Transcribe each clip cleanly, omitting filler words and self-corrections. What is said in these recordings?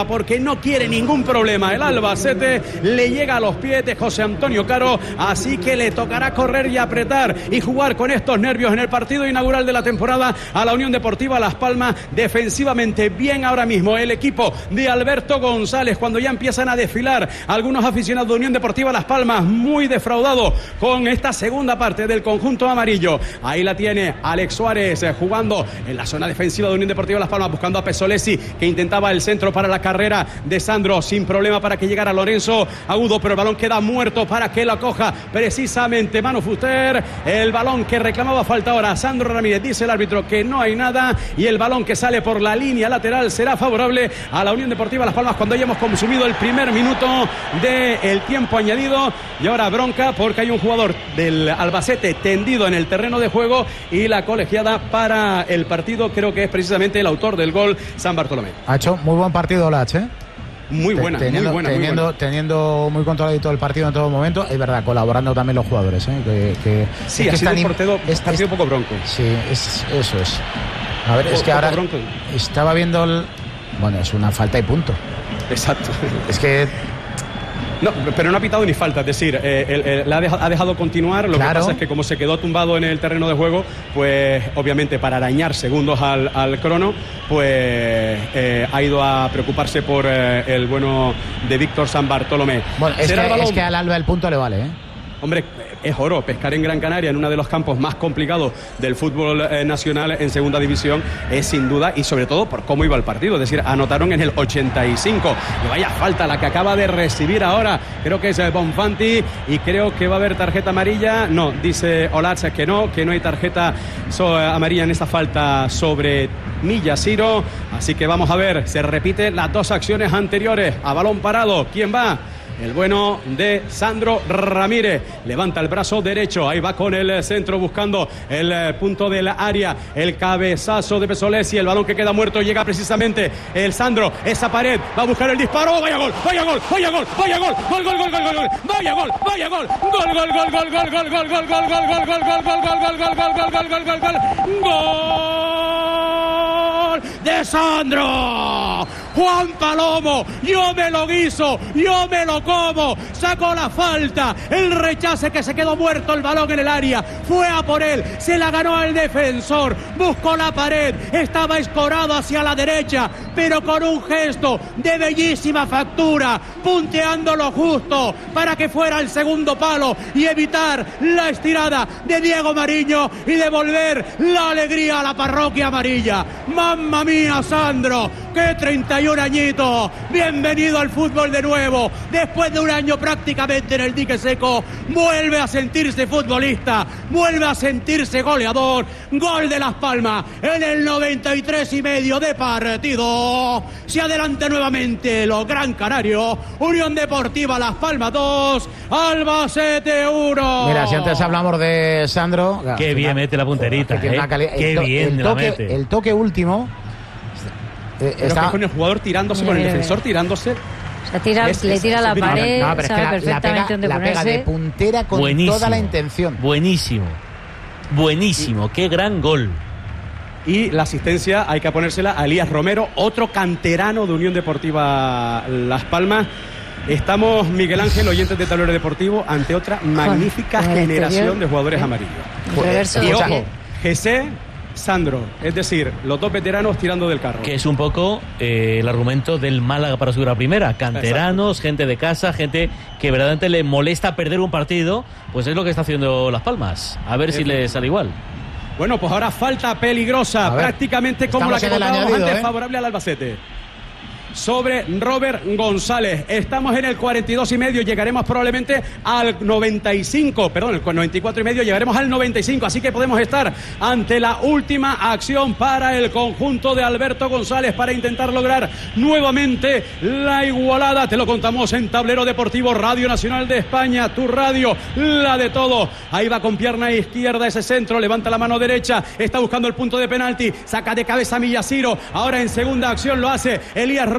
porque no quiere ningún problema. El Albacete le llega a los pies de José Antonio Caro, así que le tocará correr y apretar y jugar con estos nervios en el partido inaugural de la temporada a la Unión Deportiva Las Palmas. Defensivamente bien ahora mismo el equipo de Alberto González, cuando ya empiezan a desfilar algunos aficionados de Unión Deportiva Las Palmas, muy defraudado con esta segunda parte del conjunto amarillo. Ahí la tiene Alex Suárez jugando en la zona defensiva de Unión Deportiva Las Palmas, buscando a Pesolesi, que intentaba el centro para la carrera de Sandro, sin problema para que llegara Lorenzo Agudo, pero el balón queda muerto para que la coja precisamente Manu Fuster. El balón que reclamaba falta ahora Sandro Ramírez, dice el árbitro que no hay nada, y el balón que sale por la línea lateral será favorable a la Unión Deportiva Las Palmas cuando hayamos consumido el primer minuto del tiempo añadido. Y ahora bronca porque hay un jugador del Albacete tendido en el terreno de juego, y la colegiada para el partido creo que es precisamente el autor del gol, San Bartolomé. Ha hecho muy buen partido Olach, Muy buena. Teniendo muy controladito el partido en todo momento. Es verdad, colaborando también los jugadores, sí, ha sido un partido un poco bronco. Sí, eso es. A ver, es que ahora bronco. Estaba viendo bueno, es una falta y punto. Exacto. Es que no, pero no ha pitado ni falta, es decir, ha dejado continuar. Lo que pasa es que como se quedó tumbado en el terreno de juego, pues obviamente para arañar segundos al crono, pues ha ido a preocuparse por el bueno de Víctor San Bartolomé. Bueno, es que al Alba el punto le vale, Hombre, es oro pescar en Gran Canaria, en uno de los campos más complicados del fútbol nacional en segunda división, es sin duda, y sobre todo por cómo iba el partido. Es decir, anotaron en el 85, y vaya falta la que acaba de recibir ahora, creo que es Bonfanti, y creo que va a haber tarjeta amarilla. No, dice Olacha que no hay tarjeta amarilla en esta falta sobre Millasiro, así que vamos a ver, se repiten las dos acciones anteriores. A balón parado, ¿quién va? El bueno de Sandro Ramírez, levanta el brazo derecho, ahí va con el centro buscando el punto del área, el cabezazo de Pesolesi, el balón que queda muerto, llega precisamente el Sandro, esa pared, va a buscar el disparo, vaya gol, vaya gol, vaya gol, vaya gol, gol, gol, gol, gol, gol, vaya gol, vaya gol, gol, gol, gol, gol, gol, gol, gol, gol, gol, gol, gol, gol, gol, gol de Sandro. Juan Palomo, yo me lo guiso, yo me lo como, sacó la falta, el rechace que se quedó muerto el balón en el área, fue a por él, se la ganó al defensor, buscó la pared, estaba escorado hacia la derecha, pero con un gesto de bellísima factura, punteando lo justo para que fuera el segundo palo y evitar la estirada de Diego Mariño y devolver la alegría a la parroquia amarilla. ¡Mamma mía, Sandro! ¡Qué 31 añitos! Bienvenido al fútbol de nuevo. Después de un año prácticamente en el dique seco, vuelve a sentirse futbolista, vuelve a sentirse goleador. Gol de Las Palmas en el 93,5 de partido. Se adelanta nuevamente los Gran Canarios. Unión Deportiva Las Palmas 2, Albacete 1. Mira, si antes hablamos de Sandro, qué bien mete la punterita, qué bien la mete. El toque último. Está con el jugador tirándose, con el defensor tirándose. Le tira la pared, no, pero sabe es que perfectamente dónde ponerse. La pega de puntera con toda la intención. Buenísimo, qué gran gol. Y la asistencia hay que ponérsela a Elías Romero, otro canterano de Unión Deportiva Las Palmas. Estamos, Miguel Ángel, oyentes de Tablero Deportivo, ante otra magnífica generación de jugadores amarillos. Y ojo, Jesse, Sandro, es decir, los dos veteranos tirando del carro. Que es un poco el argumento del Málaga para subir a primera. Canteranos, exacto, gente de casa, gente que verdaderamente le molesta perder un partido, pues es lo que está haciendo Las Palmas. A ver si le sale igual. Bueno, pues ahora falta peligrosa, prácticamente como la que votábamos antes, favorable al Albacete. Sobre Robert González. Estamos en el 42,5, llegaremos probablemente al 95, perdón, el 94,5, llegaremos al 95, así que podemos estar ante la última acción para el conjunto de Alberto González para intentar lograr nuevamente la igualada. Te lo contamos en Tablero Deportivo, Radio Nacional de España, tu radio, la de todo. Ahí va con pierna izquierda ese centro, levanta la mano derecha, está buscando el punto de penalti, saca de cabeza Millasiro, ahora en segunda acción lo hace Elías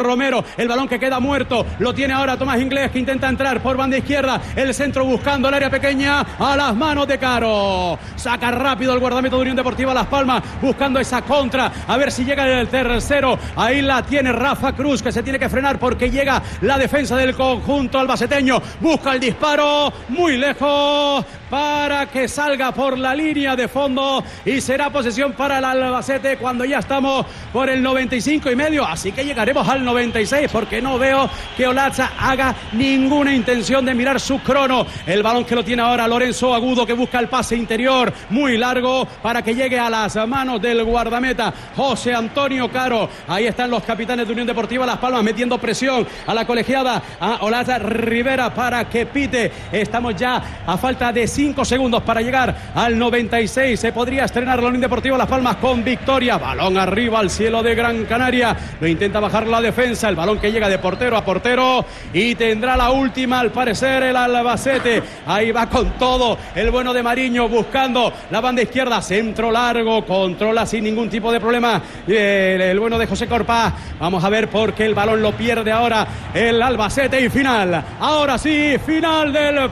Romero. El balón que queda muerto. Lo tiene ahora Tomás Inglés, que intenta entrar por banda izquierda. El centro buscando el área pequeña. A las manos de Caro. Saca rápido el guardameta de Unión Deportiva Las Palmas. Buscando esa contra. A ver si llega el tercero. Ahí la tiene Rafa Cruz, que se tiene que frenar porque llega la defensa del conjunto albaceteño. Busca el disparo. Muy lejos. Para que salga por la línea de fondo. Y será posesión para el Albacete cuando ya estamos por el 95,5. Así que llegaremos al 96 porque no veo que Olaza haga ninguna intención de mirar su crono. El balón que lo tiene ahora Lorenzo Agudo, que busca el pase interior muy largo para que llegue a las manos del guardameta José Antonio Caro. Ahí están los capitanes de Unión Deportiva Las Palmas metiendo presión a la colegiada, a Olaza Rivera, para que pite. Estamos ya a falta de 5 segundos para llegar al 96. Se podría estrenar la Unión Deportiva Las Palmas con victoria. Balón arriba al cielo de Gran Canaria. Lo intenta bajar la defensa. El balón que llega de portero a portero. Y tendrá la última, al parecer, el Albacete. Ahí va con todo el bueno de Mariño buscando la banda izquierda. Centro largo. Controla sin ningún tipo de problema el bueno de José Corpá. Vamos a ver por qué el balón lo pierde ahora el Albacete. Y final. Ahora sí, final del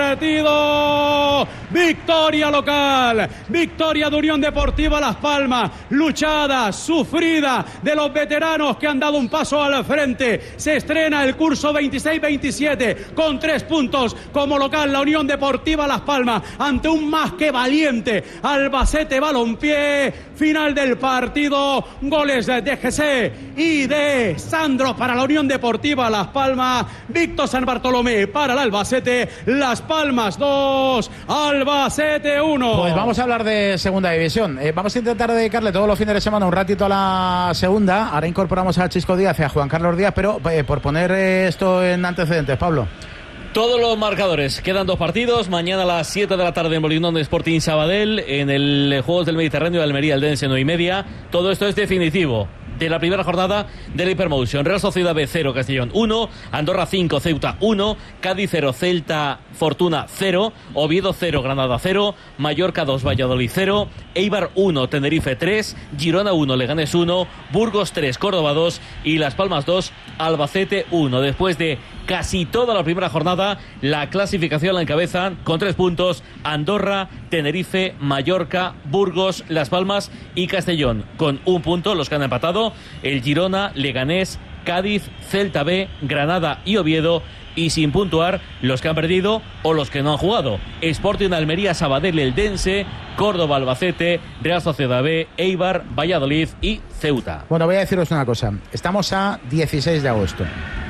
partido. Victoria local, victoria de Unión Deportiva Las Palmas, luchada, sufrida de los veteranos que han dado un paso al frente. Se estrena el curso 26-27 con 3 puntos como local la Unión Deportiva Las Palmas ante un más que valiente Albacete Balompié. Final del partido, goles de GC y de Sandro para la Unión Deportiva Las Palmas, Víctor San Bartolomé para el Albacete. Las Palmas 2, Albacete 1. Pues vamos a hablar de segunda división. Vamos a intentar dedicarle todos los fines de semana un ratito a la segunda. Ahora incorporamos a Chisco Díaz y a Juan Carlos Díaz, pero por poner esto en antecedentes, Pablo. Todos los marcadores. Quedan 2 partidos. Mañana a las 7 de la tarde en Molinón de Sporting Sabadell. En el Juegos del Mediterráneo de Almería, Eldense 9:30. Todo esto es definitivo de la primera jornada del Hypermotion. Real Sociedad B 0, Castellón 1, Andorra 5, Ceuta 1, Cádiz 0, Celta Fortuna 0, Oviedo 0, Granada 0, Mallorca 2, Valladolid 0, Eibar 1, Tenerife 3, Girona 1, Leganés 1, Burgos 3, Córdoba 2 y Las Palmas 2, Albacete 1. Después de casi toda la primera jornada, la clasificación la encabezan con 3 puntos Andorra, Tenerife, Mallorca, Burgos, Las Palmas y Castellón. Con 1 punto los que han empatado el Girona, Leganés, Cádiz, Celta B, Granada y Oviedo, y sin puntuar los que han perdido o los que no han jugado: Sporting Almería, Sabadell, Eldense, Córdoba, Albacete, Real Sociedad B, Eibar, Valladolid y Ceuta. Bueno, voy a deciros una cosa. Estamos a 16 de agosto.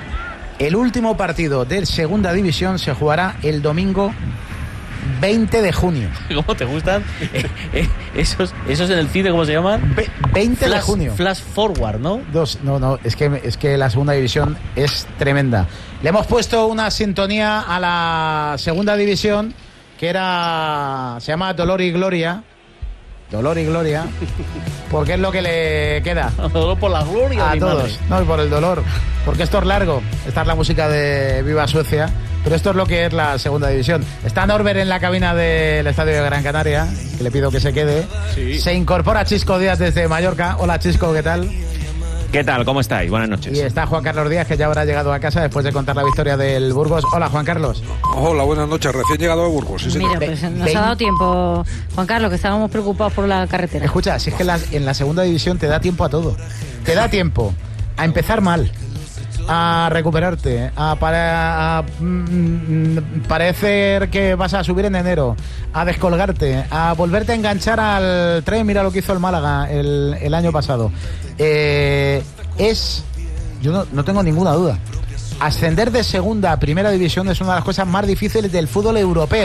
El último partido de segunda división se jugará el domingo 20 de junio. ¿Cómo te gustan? Esos en el cine, ¿cómo se llaman? 20 de junio. Flash forward, ¿no? No, es que la segunda división es tremenda. Le hemos puesto una sintonía a la segunda división que se llama Dolor y Gloria. Dolor y Gloria, porque es lo que le queda. Dolor por la gloria a todos. No, y por el dolor, porque esto es largo. Esta es la música de Viva Suecia, pero esto es lo que es la segunda división. Está Norbert en la cabina del Estadio de Gran Canaria, que le pido que se quede. Sí. Se incorpora Chisco Díaz desde Mallorca. Hola, Chisco, ¿qué tal? ¿Qué tal? ¿Cómo estáis? Buenas noches. Y está Juan Carlos Díaz, que ya habrá llegado a casa después de contar la victoria del Burgos. Hola, Juan Carlos. Hola, buenas noches. Recién llegado a Burgos. Sí, mira, pues nos ha dado tiempo, Juan Carlos, que estábamos preocupados por la carretera. Escucha, si es que en la segunda división te da tiempo a todo. Te da tiempo a empezar mal, a recuperarte, a parecer que vas a subir en enero, a descolgarte, a volverte a enganchar al tren. Mira lo que hizo el Málaga el año pasado. Yo no tengo ninguna duda, ascender de segunda a primera división es una de las cosas más difíciles del fútbol europeo.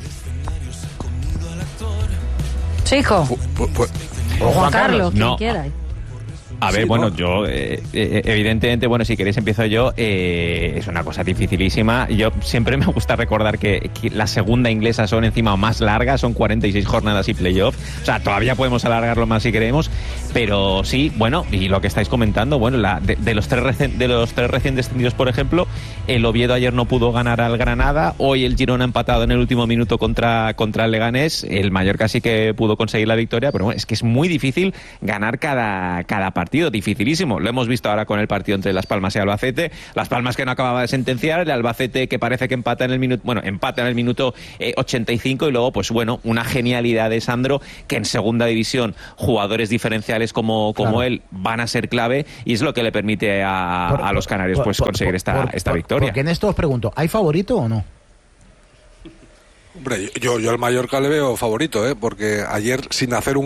Sí, hijo. O Juan Carlos, quien quiera. A ver, bueno, yo, evidentemente, bueno, si queréis empiezo yo, es una cosa dificilísima. Yo siempre me gusta recordar que la segunda inglesa son encima más largas, son 46 jornadas y playoff. O sea, todavía podemos alargarlo más si queremos, Pero sí, bueno, y lo que estáis comentando, bueno, de los tres recién descendidos, por ejemplo, el Oviedo ayer no pudo ganar al Granada, hoy el Girona ha empatado en el último minuto contra el Leganés, el Mallorca sí que pudo conseguir la victoria, pero bueno, es que es muy difícil ganar cada partido, dificilísimo. Lo hemos visto ahora con el partido entre Las Palmas y Albacete, Las Palmas que no acababa de sentenciar, el Albacete que parece que empata en el minuto 85 y luego, pues bueno, una genialidad de Sandro, que en segunda división jugadores diferenciales como él van a ser clave y es lo que le permite a los canarios pues conseguir esta victoria. Porque en esto os pregunto, ¿hay favorito o no? Hombre, yo al Mallorca le veo favorito, porque ayer sin hacer un